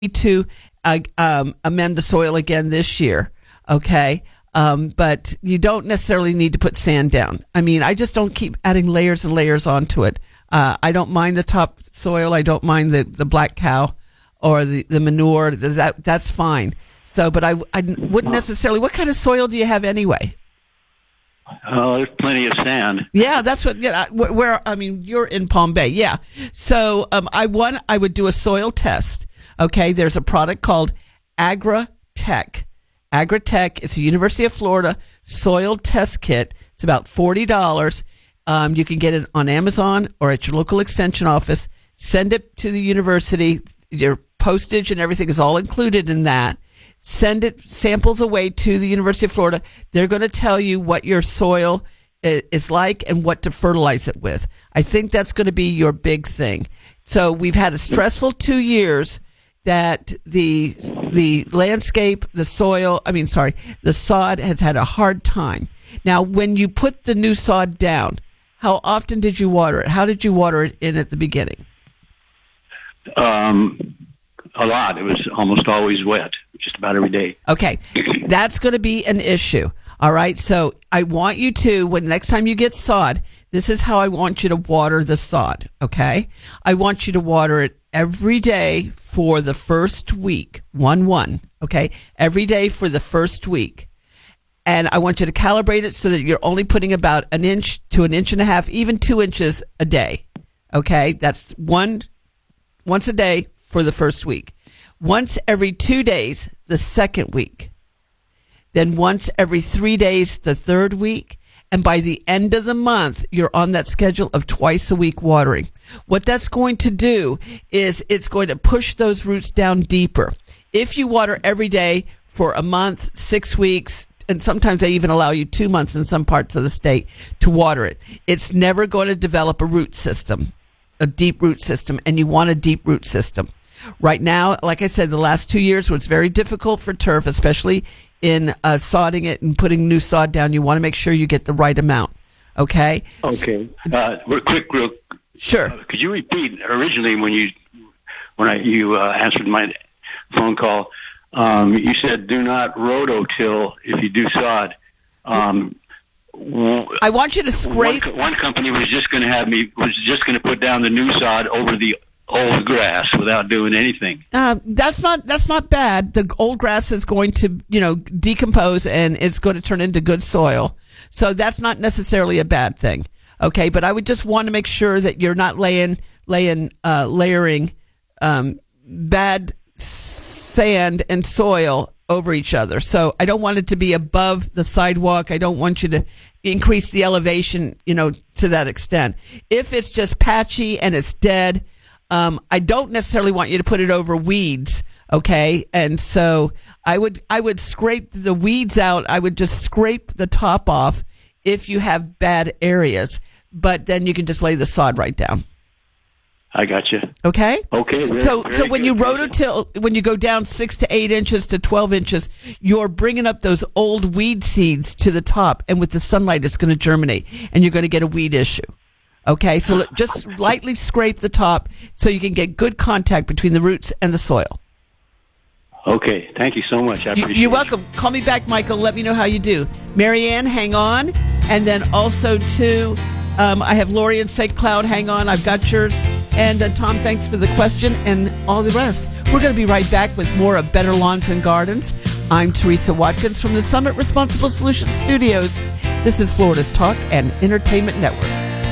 to amend the soil again this year, okay? But you don't necessarily need to put sand down. I mean, I just don't keep adding layers and layers onto it. I don't mind the topsoil. I don't mind the black cow or the manure. That's fine. So, but I wouldn't necessarily. What kind of soil do you have anyway? There's plenty of sand. Yeah, that's what. Yeah, where I mean, you're in Palm Bay. Yeah. So, I would do a soil test. Okay, there's a product called Agritech. Agritech is a University of Florida soil test kit. It's about $40. You can get it on Amazon or at your local extension office. Send it to the university. Your postage and everything is all included in that. Send samples away to the University of Florida. They're going to tell you what your soil is like and what to fertilize it with. I think that's going to be your big thing. So we've had a stressful 2 years that the landscape, the sod has had a hard time. Now, when you put the new sod down, how often did you water it? How did you water it in at the beginning? A lot. It was almost always wet, just about every day. Okay. That's going to be an issue. All right. So I want you to, when next time you get sod, this is how I want you to water the sod. Okay. I want you to water it every day for the first week. 1-1. Okay. Every day for the first week. And I want you to calibrate it so that you're only putting about 1 inch to 1.5 inches, even 2 inches a day. Okay. That's once a day for the first week. Once every 2 days, the second week. Then once every 3 days, the third week. And by the end of the month, you're on that schedule of twice a week watering. What that's going to do is it's going to push those roots down deeper. If you water every day for a month, 6 weeks, and sometimes they even allow you 2 months in some parts of the state to water it, it's never going to develop a root system, a deep root system, and you want a deep root system. Right now, like I said, the last 2 years was very difficult for turf, especially in sodding it and putting new sod down. You want to make sure you get the right amount. Okay? Okay. Real. Sure. Could you repeat originally when you answered my phone call? You said do not rototill if you do sod. I want you to scrape. One company was just going to put down the new sod over the old grass without doing anything. That's not bad. The old grass is going to, decompose and it's going to turn into good soil. So that's not necessarily a bad thing. Okay. But I would just want to make sure that you're not layering bad sand and soil over each other. So I don't want it to be above the sidewalk. I don't want you to increase the elevation, to that extent. If it's just patchy and it's dead, I don't necessarily want you to put it over weeds, okay? And so I would scrape the weeds out. I would just scrape the top off if you have bad areas, but then you can just lay the sod right down. I got you. Okay? Okay. So when you rototill, when you go down 6 to 8 inches to 12 inches, you're bringing up those old weed seeds to the top, and with the sunlight, it's going to germinate, and you're going to get a weed issue. Okay, so just lightly scrape the top so you can get good contact between the roots and the soil. Okay, thank you so much. I appreciate it. You're welcome. Call me back, Michael. Let me know how you do. Marianne, hang on. And then also, too, I have Lori in St. Cloud. Hang on, I've got yours. And Tom, thanks for the question and all the rest. We're going to be right back with more of Better Lawns and Gardens. I'm Teresa Watkins from the Summit Responsible Solutions Studios. This is Florida's Talk and Entertainment Network.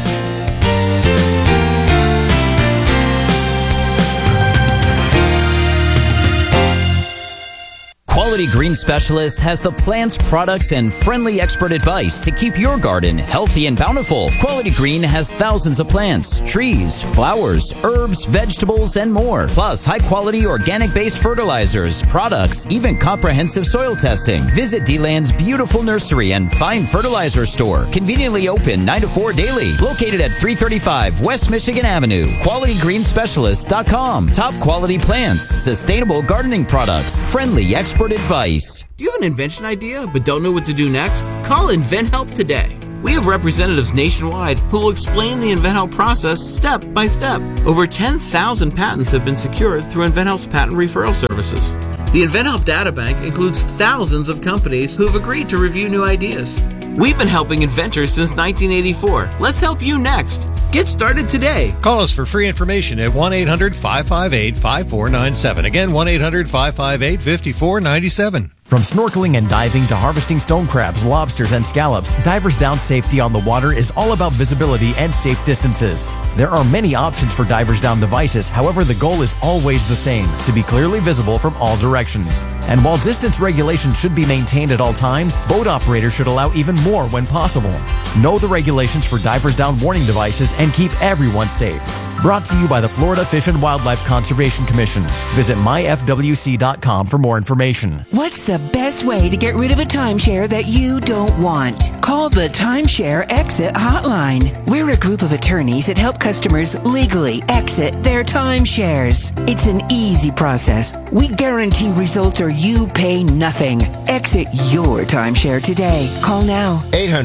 Quality Green Specialist has the plants, products, and friendly expert advice to keep your garden healthy and bountiful. Quality Green has thousands of plants, trees, flowers, herbs, vegetables, and more. Plus, high-quality organic-based fertilizers, products, even comprehensive soil testing. Visit D-Land's beautiful nursery and fine fertilizer store. Conveniently open 9 to 4 daily. Located at 335 West Michigan Avenue. QualityGreenSpecialist.com. Top quality plants, sustainable gardening products, friendly expert advice. Do you have an invention idea but don't know what to do next? Call Invent Help today. We have representatives nationwide who will explain the InventHelp process step by step. Over 10,000 patents have been secured through InventHelp's patent referral services. The InventHelp Databank includes thousands of companies who have agreed to review new ideas. We've been helping inventors since 1984. Let's help you next. Get started today. Call us for free information at 1-800-558-5497. Again, 1-800-558-5497. From snorkeling and diving to harvesting stone crabs, lobsters, and scallops, Divers Down safety on the water is all about visibility and safe distances. There are many options for Divers Down devices, however, the goal is always the same, to be clearly visible from all directions. And while distance regulations should be maintained at all times, boat operators should allow even more when possible. Know the regulations for Divers Down warning devices and keep everyone safe. Brought to you by the Florida Fish and Wildlife Conservation Commission. Visit myfwc.com for more information. What's the best way to get rid of a timeshare that you don't want? Call the Timeshare Exit Hotline. We're a group of attorneys that help customers legally exit their timeshares. It's an easy process. We guarantee results or you pay nothing. Exit your timeshare today. Call now.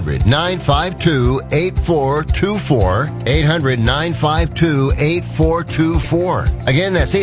800-952-8424. 800-952-8424. Again, that's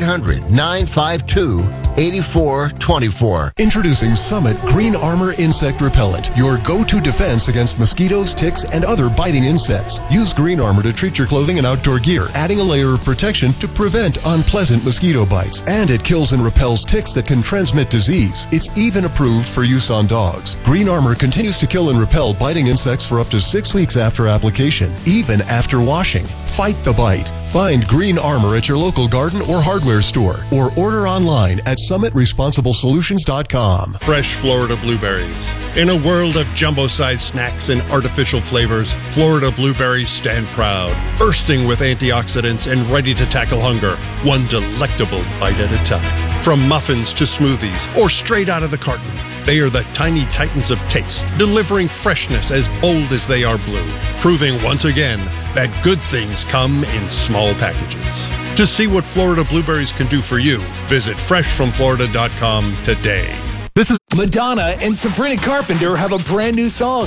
800-952-8424. Introducing Summit Green Armor Insect Repellent, your go-to defense against mosquitoes, ticks, and other biting insects. Use Green Armor to treat your clothing and outdoor gear, adding a layer of protection to prevent unpleasant mosquito bites. And it kills and repels ticks that can transmit disease. It's even approved for use on dogs. Green Armor continues to kill and repel biting insects for up to 6 weeks after application, even after washing. Fight the bite. Find Green Armor at your local garden or hardware store, or order online at SummitResponsibleSolutions.com. Fresh Florida blueberries. In a world of jumbo-sized snacks and artificial flavors, Florida blueberries stand proud, bursting with antioxidants and ready to tackle hunger, one delectable bite at a time. From muffins to smoothies, or straight out of the carton, they are the tiny titans of taste, delivering freshness as bold as they are blue, proving once again that good things come in small packages. To see what Florida blueberries can do for you, visit freshfromflorida.com today. This is Madonna and Sabrina Carpenter have a brand new song.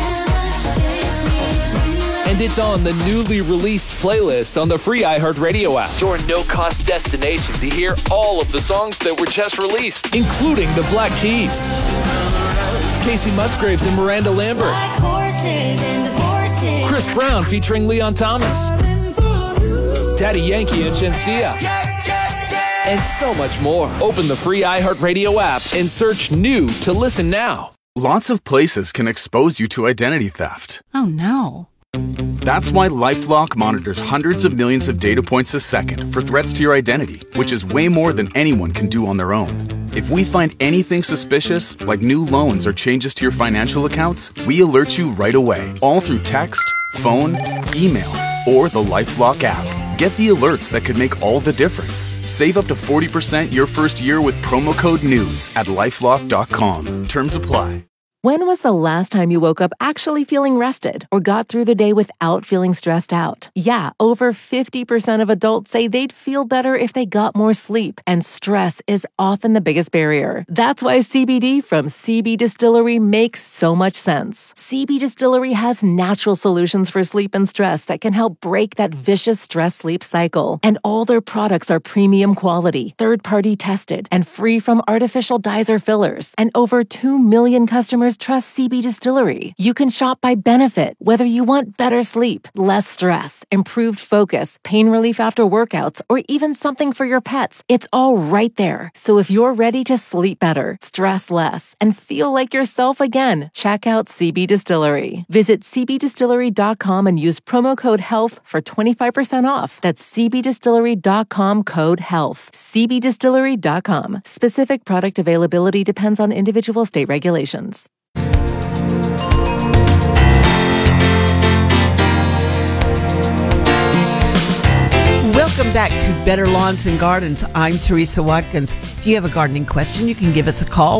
And it's on the newly released playlist on the free iHeartRadio app. Your no-cost destination to hear all of the songs that were just released, including the Black Keys, Casey Musgraves and Miranda Lambert, Chris Brown featuring Leon Thomas, Daddy Yankee and Shenseea, and so much more. Open the free iHeartRadio app and search new to listen now. Lots of places can expose you to identity theft. Oh no. That's why LifeLock monitors hundreds of millions of data points a second for threats to your identity, which is way more than anyone can do on their own. If we find anything suspicious, like new loans or changes to your financial accounts, we alert you right away, all through text, phone, email, or the LifeLock app. Get the alerts that could make all the difference. Save up to 40% your first year with promo code NEWS at LifeLock.com. Terms apply. When was the last time you woke up actually feeling rested or got through the day without feeling stressed out? Yeah, over 50% of adults say they'd feel better if they got more sleep, and stress is often the biggest barrier. That's why CBD from CB Distillery makes so much sense. CB Distillery has natural solutions for sleep and stress that can help break that vicious stress-sleep cycle. And all their products are premium quality, third-party tested, and free from artificial dyes or fillers. And over 2 million customers trust CB Distillery. You can shop by benefit, whether you want better sleep, less stress, improved focus, pain relief after workouts, or even something for your pets. It's all right there. So if you're ready to sleep better, stress less, and feel like yourself again, check out CB Distillery. Visit cbdistillery.com and use promo code HEALTH for 25% off. That's cbdistillery.com code HEALTH. cbdistillery.com. Specific product availability depends on individual state regulations. Welcome back to Better Lawns and Gardens. I'm Teresa Watkins. If you have a gardening question, you can give us a call,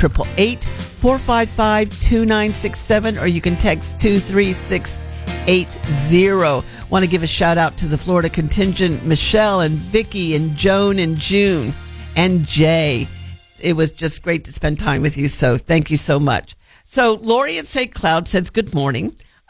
1-888-455-2967, or you can text 23680. Want to give a shout out to the Florida contingent, Michelle and Vicky and Joan and June and Jay. It was just great to spend time with you, so thank you so much. So Lori at St. Cloud says, good morning.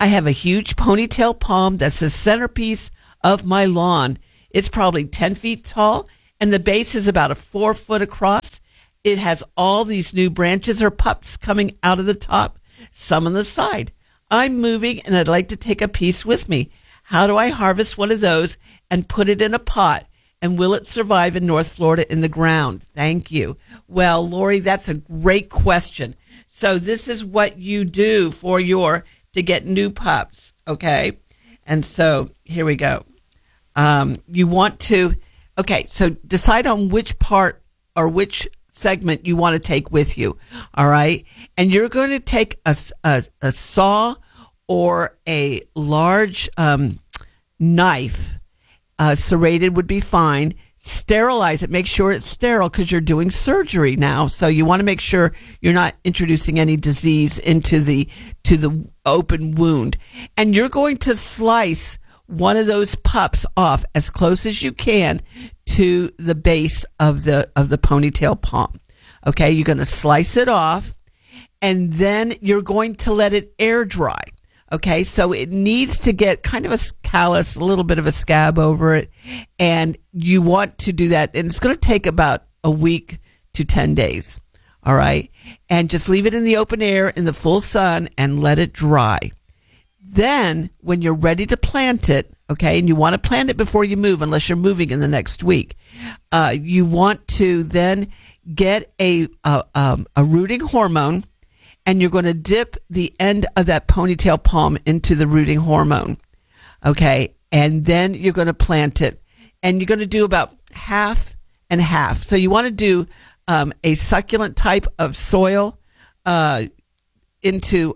I have a huge ponytail palm that's the centerpiece of my lawn. It's probably 10 feet tall, and the base is about 4 foot across. It has all these new branches or pups coming out of the top, some on the side. I'm moving, and I'd like to take a piece with me. How do I harvest one of those and put it in a pot? And will it survive in North Florida in the ground? Thank you. Well, Lori, that's a great question. So this is what you do to get new pups, okay? And so here we go. You want to, so decide on which part or which segment you want to take with you, all right? And you're going to take a saw or a large knife, serrated would be fine. Sterilize it. Make sure it's sterile because you're doing surgery now. So you want to make sure you're not introducing any disease into the open wound. And you're going to slice one of those pups off as close as you can to the base of the ponytail palm. Okay, you're going to slice it off, and then you're going to let it air dry. Okay, so it needs to get kind of a callus, a little bit of a scab over it, and you want to do that. And it's going to take about a week to 10 days, all right? And just leave it in the open air in the full sun and let it dry. Then, when you're ready to plant it, okay, and you want to plant it before you move, unless you're moving in the next week, you want to then get a rooting hormone, and you're going to dip the end of that ponytail palm into the rooting hormone, okay? And then you're going to plant it, and you're going to do about half and half. So you want to do a succulent type of soil into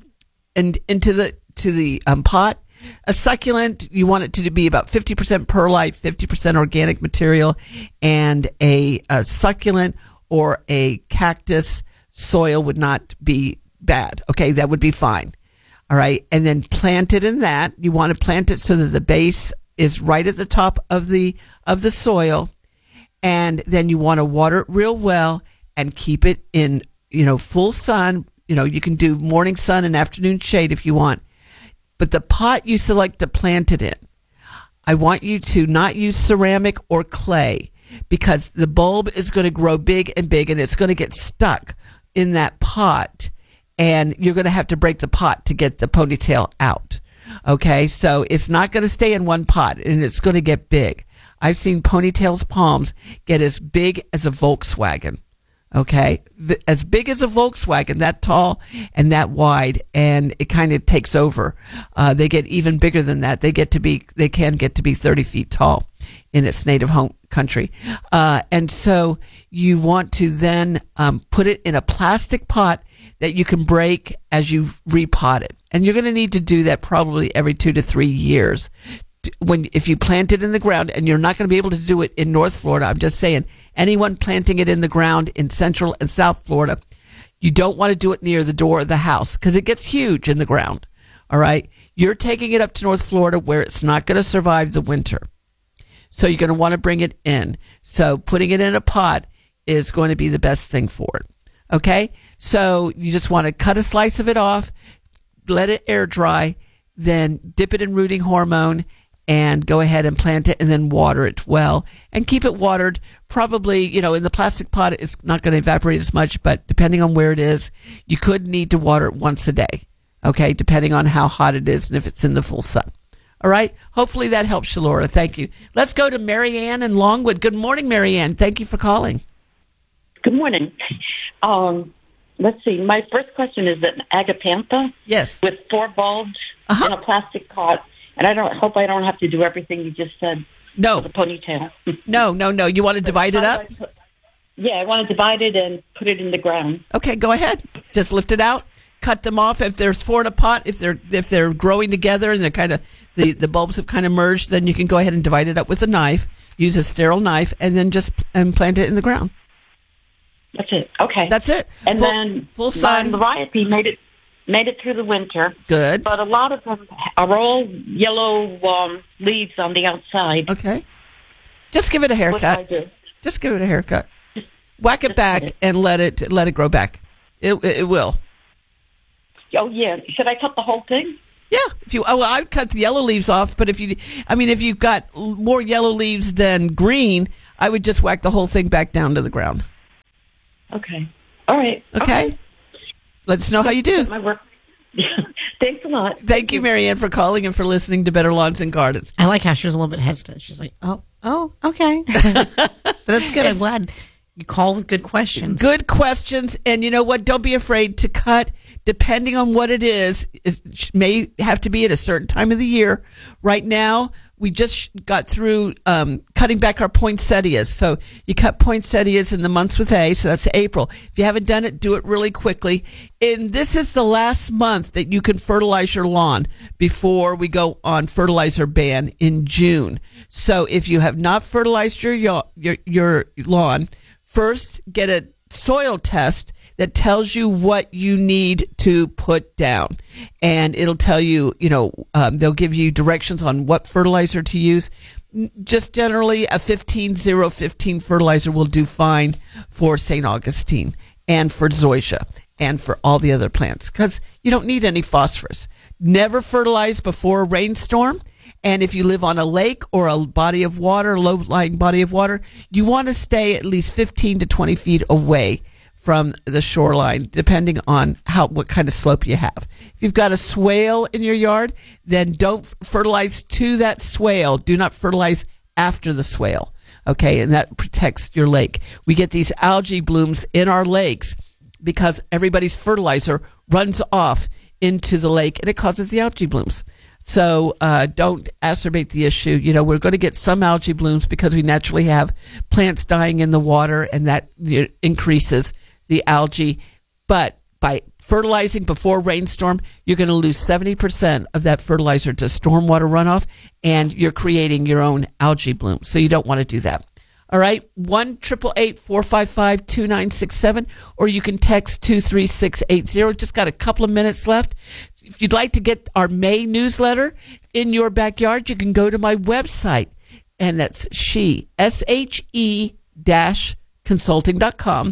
the pot. A succulent, you want it to be about 50% perlite, 50% organic material, and a succulent or a cactus soil would not be bad. Okay, that would be fine. All right, and then plant it in that. You want to plant it so that the base is right at the top of the soil, and then you want to water it real well and keep it in full sun. You can do morning sun and afternoon shade if you want. But the pot you select to plant it in, I want you to not use ceramic or clay, because the bulb is going to grow big and big, and it's going to get stuck in that pot, and you're going to have to break the pot to get the ponytail out. Okay, so it's not going to stay in one pot, and it's going to get big. I've seen ponytails palms get as big as a Volkswagen. Okay, as big as a Volkswagen, that tall and that wide, and it kind of takes over. They get even bigger than that. They can get to be 30 feet tall in its native home country. And so you want to then put it in a plastic pot that you can break as you repot it. And you're going to need to do that probably every 2 to 3 years. If you plant it in the ground, and you're not going to be able to do it in North Florida, I'm just saying, anyone planting it in the ground in Central and South Florida, you don't want to do it near the door of the house because it gets huge in the ground. All right. You're taking it up to North Florida where it's not going to survive the winter. So you're going to want to bring it in. So putting it in a pot is going to be the best thing for it. Okay. So you just want to cut a slice of it off, let it air dry, then dip it in rooting hormone, and go ahead and plant it, and then water it well and keep it watered. Probably, in the plastic pot, it's not going to evaporate as much, but depending on where it is, you could need to water it once a day. Okay. Depending on how hot it is and if it's in the full sun. All right. Hopefully that helps you, Laura. Thank you. Let's go to Mary Ann in Longwood. Good morning, Mary Ann. Thank you for calling. Good morning. Let's see. My first question is an agapantha. Yes. With 4 bulbs in a plastic pot. And I hope I don't have to do everything you just said. No. The ponytail. No. You want to divide it up? I want to divide it and put it in the ground. Okay, go ahead. Just lift it out. Cut them off. If there's 4 in a pot, if they're growing together and they're kind of the bulbs have kind of merged, then you can go ahead and divide it up with a knife. Use a sterile knife, and then just plant it in the ground. That's it. Okay. That's it. And then full sun. My variety made it through the winter. Good. But a lot of them are all yellow leaves on the outside. Okay. Just give it a haircut. What do I do? Just give it a haircut. Whack it back and let it grow back. It will. Oh yeah. Should I cut the whole thing? Yeah, I would cut the yellow leaves off, but if you've got more yellow leaves than green, I would just whack the whole thing back down to the ground. Okay. All right. Okay. Let us know how you do. My work. Thanks a lot. Thank you, Marianne, for calling and for listening to Better Lawns and Gardens. I like how she was a little bit hesitant. She's like, oh, okay. But that's good. I'm glad you call with good questions. Good questions. And you know what? Don't be afraid to cut, depending on what it is. It may have to be at a certain time of the year. Right now, we just got through cutting back our poinsettias. So you cut poinsettias in the months with A, so that's April. If you haven't done it, do it really quickly. And this is the last month that you can fertilize your lawn before we go on fertilizer ban in June. So if you have not fertilized your lawn, first get a soil test that tells you what you need to put down. And it'll tell you, they'll give you directions on what fertilizer to use. Just generally, a 15-0-15 fertilizer will do fine for St. Augustine and for zoysia and for all the other plants because you don't need any phosphorus. Never fertilize before a rainstorm. And if you live on a lake or a body of water, low-lying body of water, you want to stay at least 15 to 20 feet away from the shoreline, depending on what kind of slope you have. If you've got a swale in your yard, then don't fertilize to that swale. Do not fertilize after the swale, okay? And that protects your lake. We get these algae blooms in our lakes because everybody's fertilizer runs off into the lake, and it causes the algae blooms. So don't exacerbate the issue. We're going to get some algae blooms because we naturally have plants dying in the water, and that increases the algae. But by fertilizing before rainstorm, you're going to lose 70% of that fertilizer to stormwater runoff, and you're creating your own algae bloom. So you don't want to do that. All right, 1-888-455-2967, or you can text 23680. Just got a couple of minutes left. If you'd like to get our May newsletter in your backyard, you can go to my website, and that's SHE-consulting.com.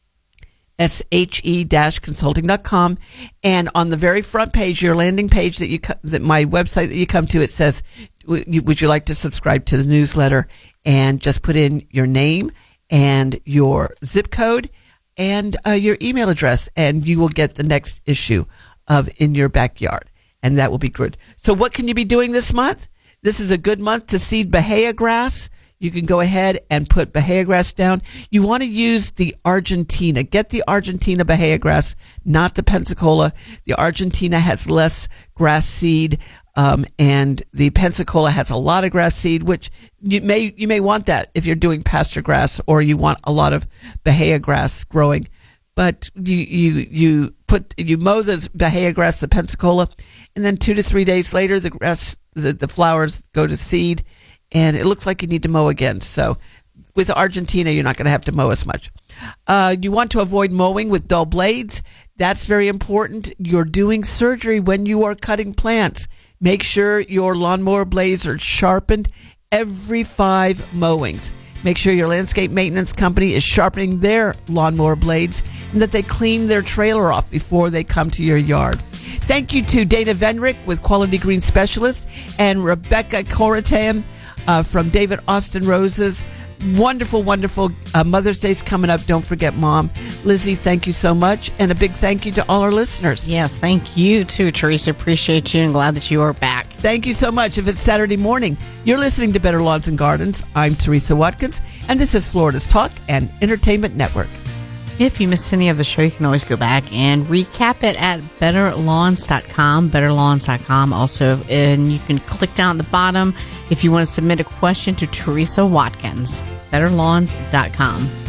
SHE-consulting.com, and on the very front page, your landing page that my website that you come to, it says, would you like to subscribe to the newsletter? And just put in your name and your zip code and your email address, and you will get the next issue of In Your Backyard, and that will be good. So what can you be doing this month? This is a good month to seed Bahia grass. You can go ahead and put Bahia grass down. You want to use the Argentina. Get the Argentina Bahia grass, not the Pensacola. The Argentina has less grass seed, and the Pensacola has a lot of grass seed, which you may want that if you're doing pasture grass or you want a lot of Bahia grass growing. But you mow the Bahia grass, the Pensacola, and then 2 to 3 days later, the grass, the flowers go to seed, and it looks like you need to mow again. So with Argentina, you're not going to have to mow as much. You want to avoid mowing with dull blades. That's very important. You're doing surgery when you are cutting plants. Make sure your lawnmower blades are sharpened every 5 mowings. Make sure your landscape maintenance company is sharpening their lawnmower blades and that they clean their trailer off before they come to your yard. Thank you to Dana Venrick with Quality Green Specialist and Rebecca Corritan from David Austin Roses. Wonderful, wonderful Mother's Day's coming up. Don't forget Mom. Lizzie, thank you so much. And a big thank you to all our listeners. Yes, thank you too, Teresa. Appreciate you and glad that you are back. Thank you so much. If it's Saturday morning, you're listening to Better Lawns and Gardens. I'm Teresa Watkins, and this is Florida's Talk and Entertainment Network. If you missed any of the show, you can always go back and recap it at betterlawns.com, betterlawns.com also. And you can click down at the bottom if you want to submit a question to Teresa Watkins, betterlawns.com.